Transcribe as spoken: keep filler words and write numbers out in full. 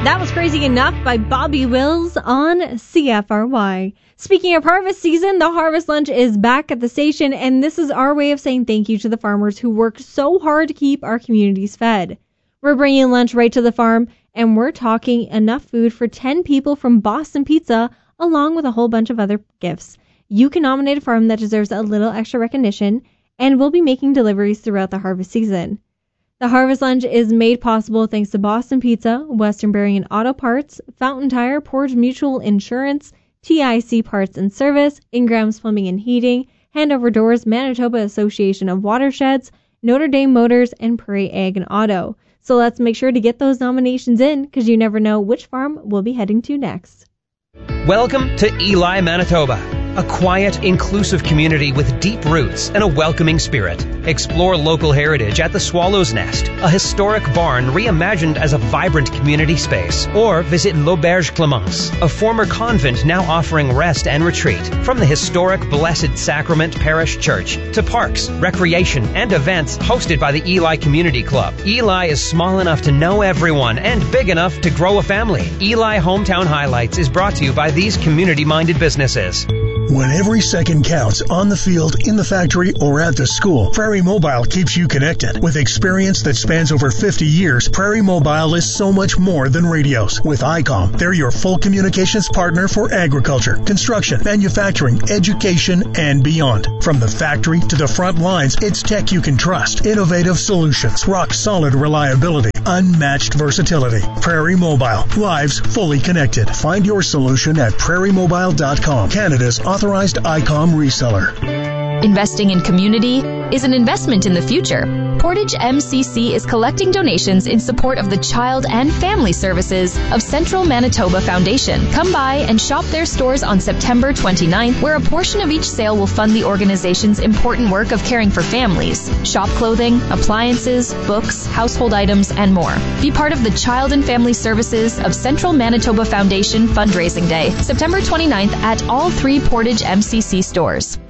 That was Crazy Enough by Bobby Wills on C F R Y. Speaking of harvest season, the Harvest Lunch is back at the station, and this is our way of saying thank you to the farmers who work so hard to keep our communities fed. We're bringing lunch right to the farm, and we're talking enough food for ten people from Boston Pizza, along with a whole bunch of other gifts. You can nominate a farm that deserves a little extra recognition, and we'll be making deliveries throughout the harvest season. The Harvest Lunch is made possible thanks to Boston Pizza, Western Bearing and Auto Parts, Fountain Tire, Portage Mutual Insurance, T I C Parts and Service, Ingram's Plumbing and Heating, Handover Doors, Manitoba Association of Watersheds, Notre Dame Motors, and Prairie Ag and Auto. So let's make sure to get those nominations in, because you never know which farm we'll be heading to next. Welcome to Eli, Manitoba, a quiet, inclusive community with deep roots and a welcoming spirit. Explore local heritage at the Swallow's Nest, a historic barn reimagined as a vibrant community space. Or visit L'Auberge Clemence, a former convent now offering rest and retreat. From the historic Blessed Sacrament Parish Church to parks, recreation, and events hosted by the Eli Community Club. Eli is small enough to know everyone and big enough to grow a family. Eli Hometown Highlights is brought to you by these community-minded businesses. When every second counts on the field, in the factory, or at the school, Prairie Mobile keeps you connected. With experience that spans over fifty years, Prairie Mobile is so much more than radios. With I COM, they're your full communications partner for agriculture, construction, manufacturing, education, and beyond. From the factory to the front lines, it's tech you can trust. Innovative solutions, rock-solid reliability, unmatched versatility. Prairie Mobile, lives fully connected. Find your solution at prairie mobile dot com, Canada's authorized I COM reseller. Investing in community is an investment in the future. Portage M C C is collecting donations in support of the Child and Family Services of Central Manitoba Foundation. Come by and shop their stores on September twenty-ninth, where a portion of each sale will fund the organization's important work of caring for families. Shop clothing, appliances, books, household items, and more. Be part of the Child and Family Services of Central Manitoba Foundation Fundraising Day, September twenty-ninth at all three Portage M C C stores.